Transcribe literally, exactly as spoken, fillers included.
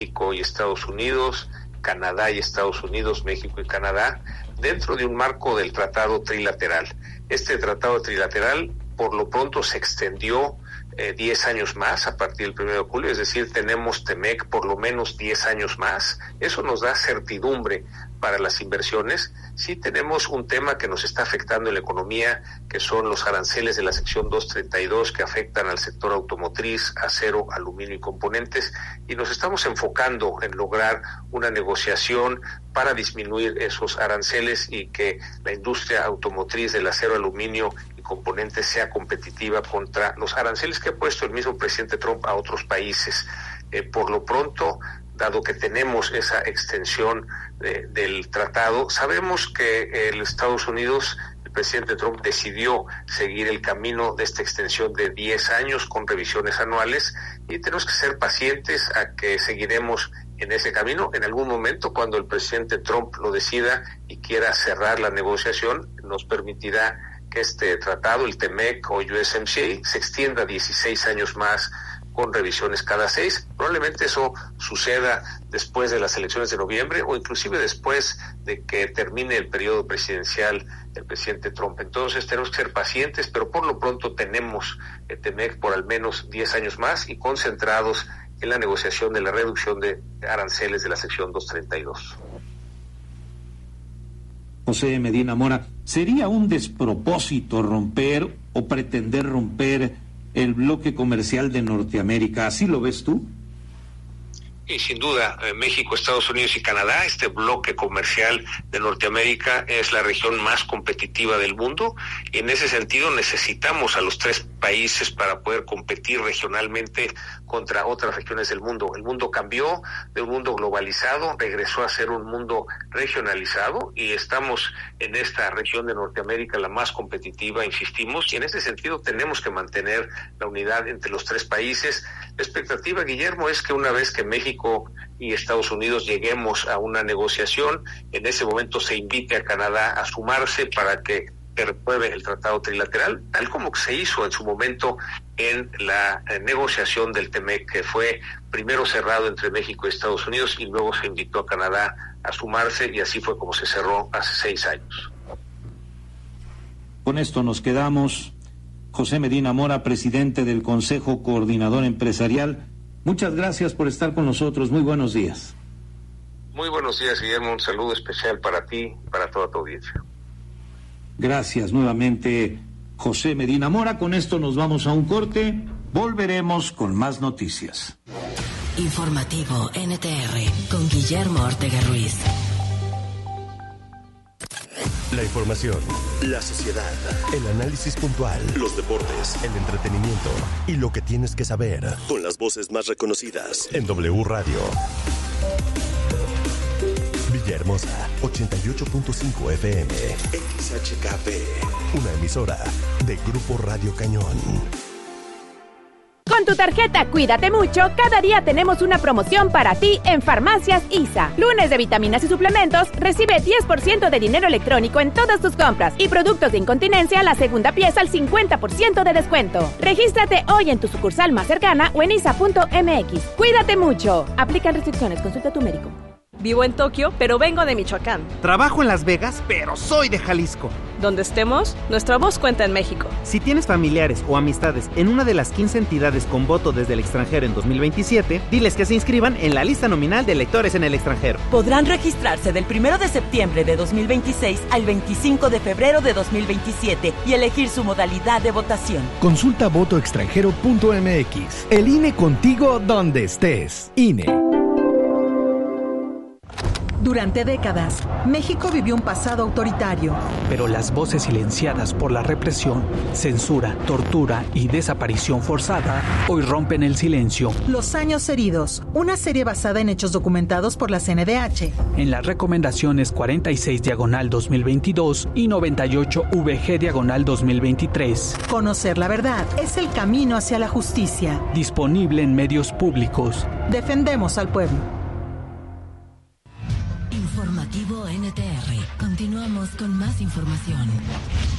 México y Estados Unidos, Canadá y Estados Unidos, México y Canadá, dentro de un marco del tratado trilateral. Este tratado trilateral por lo pronto se extendió eh, diez años más a partir del primero de julio, es decir, tenemos TEMEC por lo menos diez años más. Eso nos da certidumbre para las inversiones. Sí tenemos un tema que nos está afectando en la economía, que son los aranceles de la sección doscientos treinta y dos que afectan al sector automotriz, acero, aluminio y componentes, y nos estamos enfocando en lograr una negociación para disminuir esos aranceles y que la industria automotriz del acero, aluminio y componentes sea competitiva contra los aranceles que ha puesto el mismo presidente Trump a otros países. Eh, por lo pronto, dado que tenemos esa extensión de, del tratado, sabemos que el Estados Unidos, el presidente Trump decidió seguir el camino de esta extensión de diez años con revisiones anuales, y tenemos que ser pacientes a que seguiremos en ese camino. En algún momento, cuando el presidente Trump lo decida y quiera cerrar la negociación, nos permitirá que este tratado, el TEMEC o U S M C A, se extienda dieciséis años más con revisiones cada seis. Probablemente eso suceda después de las elecciones de noviembre o inclusive después de que termine el periodo presidencial del presidente Trump. Entonces tenemos que ser pacientes, pero por lo pronto tenemos el TEMEC por al menos diez años más y concentrados en la negociación de la reducción de aranceles de la sección doscientos treinta y dos. José Medina Mora, ¿sería un despropósito romper o pretender romper el bloque comercial de Norteamérica? ¿Así lo ves tú? Y sin duda, eh, México, Estados Unidos y Canadá, este bloque comercial de Norteamérica es la región más competitiva del mundo, y en ese sentido necesitamos a los tres países para poder competir regionalmente contra otras regiones del mundo. El mundo cambió de un mundo globalizado, regresó a ser un mundo regionalizado, y estamos en esta región de Norteamérica la más competitiva, insistimos, y en ese sentido tenemos que mantener la unidad entre los tres países. La expectativa, Guillermo, es que una vez que México y Estados Unidos lleguemos a una negociación, en ese momento se invite a Canadá a sumarse para que repruebe el tratado trilateral, tal como se hizo en su momento en la eh, negociación del TEMEC, que fue primero cerrado entre México y Estados Unidos y luego se invitó a Canadá a sumarse, y así fue como se cerró hace seis años. Con esto nos quedamos. José Medina Mora, presidente del Consejo Coordinador Empresarial, muchas gracias por estar con nosotros. Muy buenos días. Muy buenos días, Guillermo. Un saludo especial para ti y para toda tu audiencia. Gracias nuevamente, José Medina Mora. Con esto nos vamos a un corte. Volveremos con más noticias. Informativo N T R con Guillermo Ortega Ruiz. La información, la sociedad, el análisis puntual, los deportes, el entretenimiento y lo que tienes que saber, con las voces más reconocidas en W Radio. Villahermosa, ochenta y ocho punto cinco F M, X H K P, una emisora de Grupo Radio Cañón. Con tu tarjeta Cuídate Mucho, cada día tenemos una promoción para ti en Farmacias I S A. Lunes de vitaminas y suplementos, recibe diez por ciento de dinero electrónico en todas tus compras. Y productos de incontinencia, la segunda pieza al cincuenta por ciento de descuento. Regístrate hoy en tu sucursal más cercana o en isa punto m x. Cuídate mucho. Aplican restricciones, consulta a tu médico. Vivo en Tokio, pero vengo de Michoacán. Trabajo en Las Vegas, pero soy de Jalisco. Donde estemos, nuestra voz cuenta en México. Si tienes familiares o amistades en una de las quince entidades con voto desde el extranjero en dos mil veintisiete, diles que se inscriban en la lista nominal de electores en el extranjero. Podrán registrarse del primero de septiembre de dos mil veintiséis al veinticinco de febrero de dos mil veintisiete y elegir su modalidad de votación. Consulta voto extranjero punto m x. El I N E contigo donde estés. I N E. Durante décadas, México vivió un pasado autoritario. Pero las voces silenciadas por la represión, censura, tortura y desaparición forzada hoy rompen el silencio. Los años heridos, una serie basada en hechos documentados por la C N D H. En las recomendaciones cuarenta y seis diagonal dos mil veintidós y noventa y ocho V G diagonal dos mil veintitrés. Conocer la verdad es el camino hacia la justicia. Disponible en medios públicos. Defendemos al pueblo. Informativo N T R. Continuamos con más información.